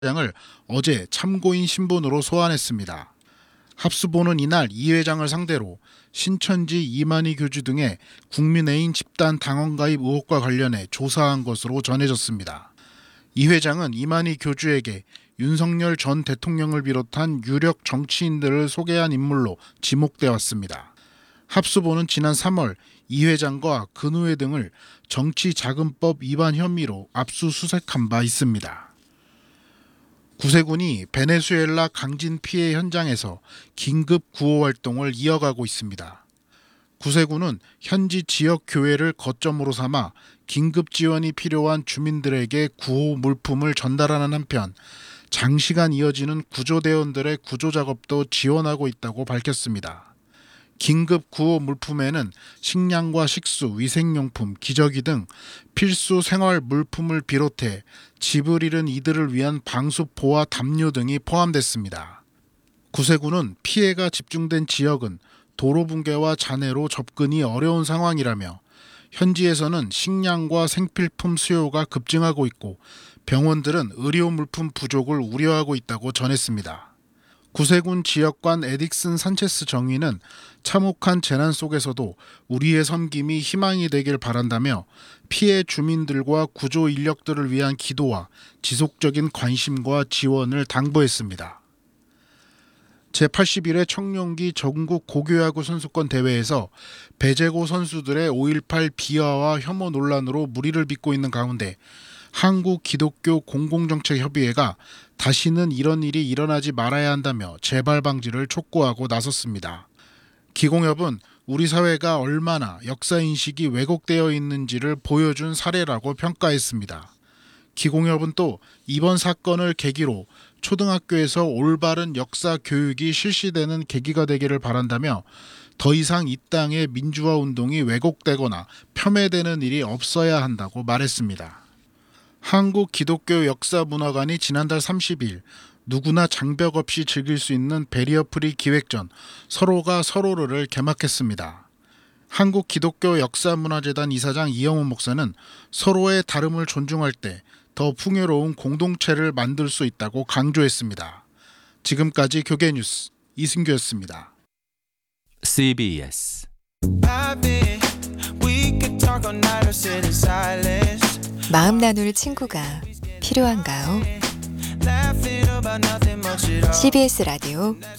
회장을 어제 참고인 신분으로 소환했습니다. 합수본은 이날 이 회장을 상대로 신천지 이만희 교주 등의 국민의힘 집단 당원 가입 의혹과 관련해 조사한 것으로 전해졌습니다. 이 회장은 이만희 교주에게 윤석열 전 대통령을 비롯한 유력 정치인들을 소개한 인물로 지목돼 왔습니다. 합수본은 지난 3월 이 회장과 근우회 등을 정치자금법 위반 혐의로 압수수색한 바 있습니다. 구세군이 베네수엘라 강진 피해 현장에서 긴급 구호 활동을 이어가고 있습니다. 구세군은 현지 지역 교회를 거점으로 삼아 긴급 지원이 필요한 주민들에게 구호 물품을 전달하는 한편 장시간 이어지는 구조대원들의 구조 작업도 지원하고 있다고 밝혔습니다. 긴급 구호 물품에는 식량과 식수, 위생용품, 기저귀 등 필수 생활 물품을 비롯해 집을 잃은 이들을 위한 방수포와 담요 등이 포함됐습니다. 구세군은 피해가 집중된 지역은 도로 붕괴와 잔해로 접근이 어려운 상황이라며 현지에서는 식량과 생필품 수요가 급증하고 있고 병원들은 의료 물품 부족을 우려하고 있다고 전했습니다. 구세군 지역관 에딕슨 산체스 정의는 참혹한 재난 속에서도 우리의 섬김이 희망이 되길 바란다며 피해 주민들과 구조 인력들을 위한 기도와 지속적인 관심과 지원을 당부했습니다. 제81회 청룡기 전국 고교야구 선수권 대회에서 배제고 선수들의 5.18 비하와 혐오 논란으로 물의를 빚고 있는 가운데 한국기독교 공공정책협의회가 다시는 이런 일이 일어나지 말아야 한다며 재발 방지를 촉구하고 나섰습니다. 기공협은 우리 사회가 얼마나 역사인식이 왜곡되어 있는지를 보여준 사례라고 평가했습니다. 기공협은 또 이번 사건을 계기로 초등학교에서 올바른 역사 교육이 실시되는 계기가 되기를 바란다며 더 이상 이 땅의 민주화 운동이 왜곡되거나 폄훼되는 일이 없어야 한다고 말했습니다. 한국기독교역사문화관이 지난달 30일 누구나 장벽 없이 즐길 수 있는 베리어프리 기획전 서로가 서로를 개막했습니다. 한국기독교역사문화재단 이사장 이영훈 목사는 서로의 다름을 존중할 때 더 풍요로운 공동체를 만들 수 있다고 강조했습니다. 지금까지 교계뉴스 이승규였습니다. CBS 마음 나눌 친구가 필요한가요? CBS 라디오